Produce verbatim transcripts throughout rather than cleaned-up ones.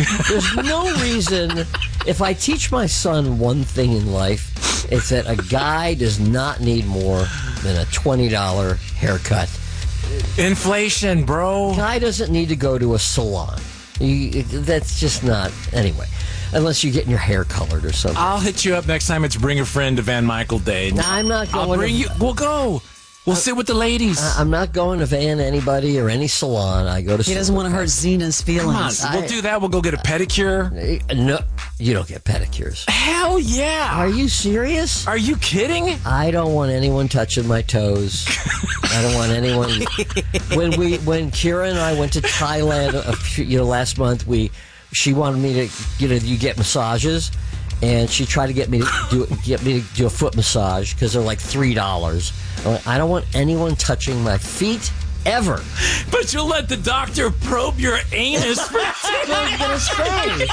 There's no reason. If I teach my son one thing in life, it's that a guy does not need more than a twenty dollars haircut. Inflation, bro. A guy doesn't need to go to a salon. You, that's just not... Anyway, unless you're getting your hair colored or something. I'll hit you up next time it's Bring a Friend to Van Michael Day. No, I'm not going I'll bring to... you. We'll go. We'll uh, sit with the ladies. Uh, I'm not going to Van anybody or any salon. I go to... He doesn't want to hurt Zena's feelings. Come on, we'll do that. We'll go get a pedicure. Uh, no, you don't get pedicures. Hell yeah. Are you serious? Are you kidding? I don't want anyone touching my toes. I don't want anyone... When we, when Kira and I went to Thailand, a few, you know, last month, we, she wanted me to, you know, you get massages, and she tried to get me to do, get me to do a foot massage because they're like three dollars. I don't want anyone touching my feet ever. But you'll let the doctor probe your anus for That's what I was gonna say.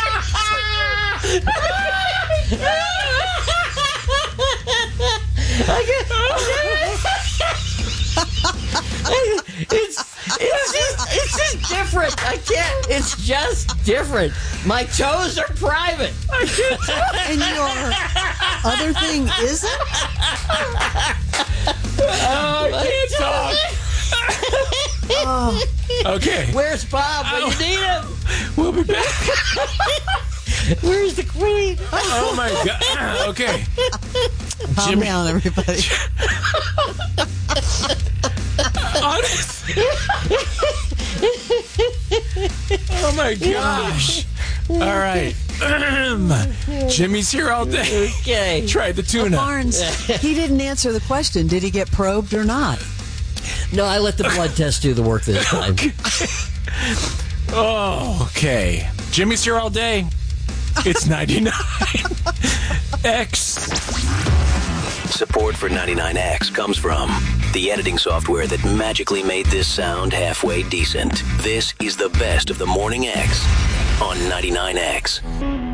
I get, it's it's just it's just different. I can't. It's just different. My toes are private. I can't. And your other thing isn't? Oh, I can't talk. Oh. Okay. Where's Bob when you need him? We'll be back. Where's the queen? Oh, my God. Okay. Calm Jimmy. down, everybody. Honest. Oh, my gosh. All right. Jimmy's here all day. Okay. Tried the tuna. Well, Barnes, he didn't answer the question. Did he get probed or not? No, I let the blood test do the work this time. Okay. Oh, okay. Jimmy's here all day. It's ninety-nine X. Support for ninety-nine X comes from the editing software that magically made this sound halfway decent. This is the best of the Morning X on ninety-nine X.